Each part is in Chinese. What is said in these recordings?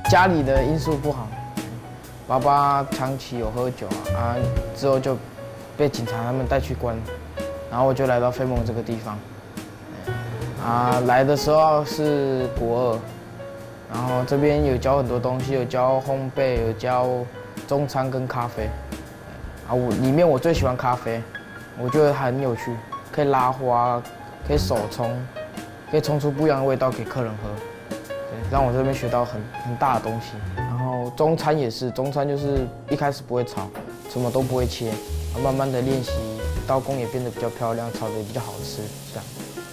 家里的因素不好，爸爸长期有喝酒之后就被警察他们带去关，然后我就来到飞梦这个地方。来的时候是国2，然后这边有教很多东西，有教烘焙，有教中餐跟咖啡。里面我最喜欢咖啡，我觉得很有趣，可以拉花，可以手冲，可以冲出不一样的味道给客人喝。对，让我这边学到很大的东西。然后中餐也是，中餐就是一开始不会炒，什么都不会切，慢慢的练习，刀工也变得比较漂亮，炒的也比较好吃，这样。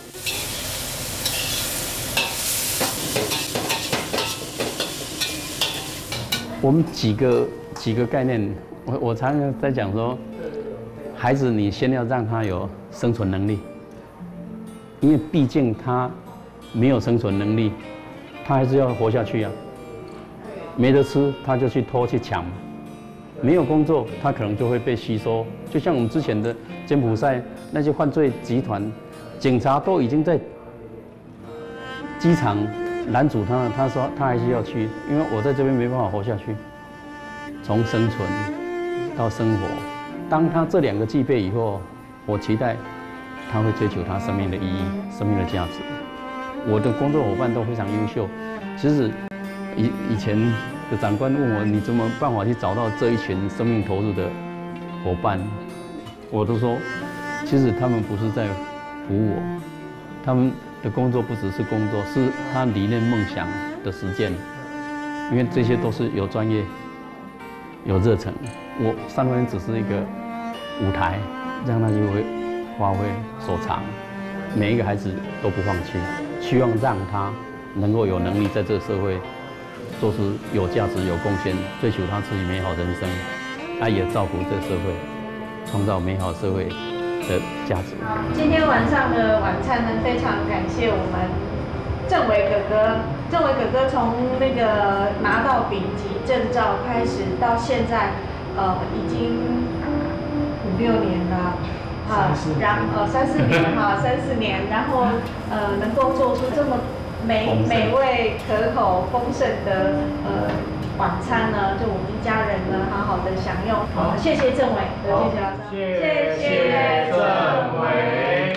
我们几个概念，我常常在讲说，孩子你先要让他有生存能力，因为毕竟他没有生存能力，他还是要活下去啊。没得吃他就去偷去抢，没有工作他可能就会被吸收。就像我们之前的柬埔寨那些犯罪集团，警察都已经在机场拦阻他了，他说他还是要去，因为我在这边没办法活下去。从生存到生活，当他这2个具备以后，我期待他会追求他生命的意义、生命的价值。我的工作伙伴都非常优秀。其实以前的长官问我，你怎么办法去找到这一群生命投入的伙伴？我都说，其实他们不是在服务我，他们的工作不只是工作，是他理念梦想的实践。因为这些都是有专业、有热忱。我上面只是一个舞台，让他就会发挥所长。每一个孩子都不放弃，希望让他能够有能力在这个社会做出有价值、有贡献，追求他自己美好人生。他也造福这个社会，创造美好社会的价值。 今天晚上的晚餐呢，非常感谢我们政伟哥哥。政伟哥哥从那个拿到丙级证照开始，到现在，已经5、6年了。3、4年哈，3、4年，然后能够做出这么美味、可口、丰盛的晚餐呢，就我们一家人呢，好好的享用。谢谢政委，谢谢老师，谢谢政委。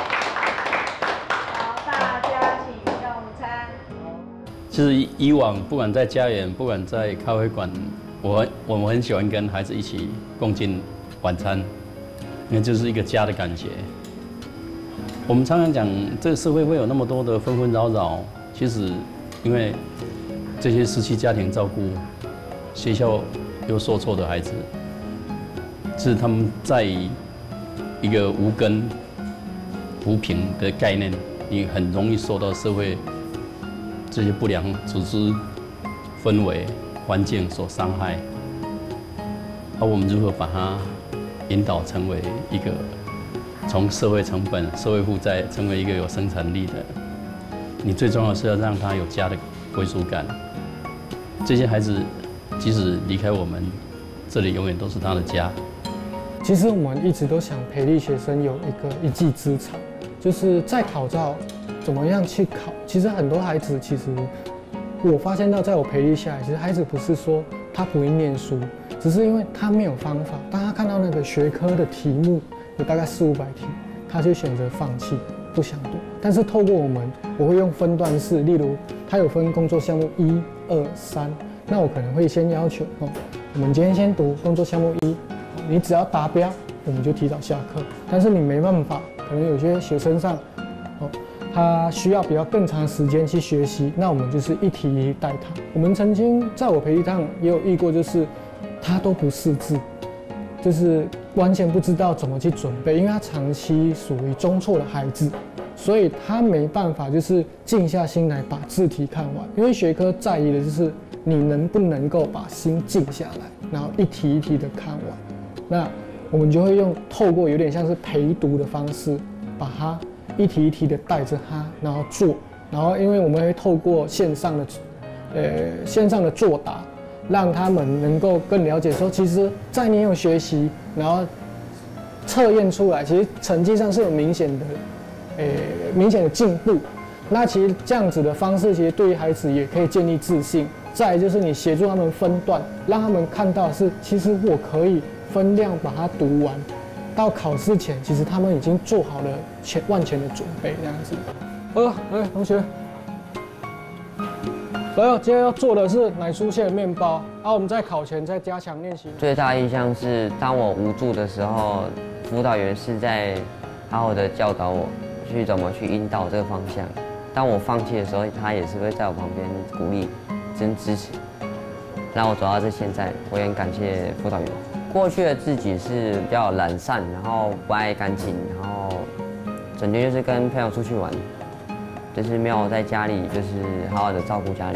好，大家请用餐。 其实以往不管在家园，不管在咖啡馆，我们很喜欢跟孩子一起共进晚餐。因为就是一个家的感觉。我们常常讲，这个社会会有那么多的纷纷扰扰，其实因为这些失去家庭照顾、学校又受挫的孩子，是他们在一个无根、无凭的概念，你很容易受到社会这些不良组织、氛围、环境所伤害。而我们如何把它引导成为一个从社会成本、社会负债，成为一个有生产力的。你最重要的是要让他有家的归属感。这些孩子即使离开我们，这里永远都是他的家。 其实我们一直都想培力学生有一技之长，就是在考照怎么样去考。其实很多孩子，其实我发现到，在我培力下来，其实孩子不是说他不会念书。只是因为他没有方法，当他看到那个学科的题目有大概400-500题，他就选择放弃，不想读。但是透过我会用分段式，例如他有分工作项目1、2、3，那我可能会先要求我们今天先读工作项目1，你只要达标，我们就提早下课。但是你没办法，可能有些学生上他需要比较更长的时间去学习，那我们就是一题一题带他。我们曾经在我培力上也有遇过，就是他都不识字，就是完全不知道怎么去准备，因为他长期属于中辍的孩子，所以他没办法就是静下心来把字题看完。因为学科在意的就是你能不能够把心静下来，然后一题一题的看完。那我们就会透过有点像是陪读的方式，把他一题一题的带着他，然后做，然后因为我们会透过线上的作答。让他们能够更了解说，其实在你有学习，然后测验出来，其实成绩上是有明显的进步。那其实这样子的方式，其实对于孩子也可以建立自信， 再来就是你协助他们分段，让他们看到是其实我可以分量把它读完，到考试前其实他们已经做好了万全的准备这样子。来同学，来，今天要做的是奶酥馅面包，我们在考前再加强练习。 最大印象是，当我无助的时候，辅导员是在好好的教导我去怎么去引导这个方向。当我放弃的时候，他也是会在我旁边鼓励跟支持，让我走到这现在。我也很感谢辅导员。过去的自己是比较懒散，然后不爱干净，然后整天就是跟朋友出去玩，就是没有在家里就是好好的照顾家里。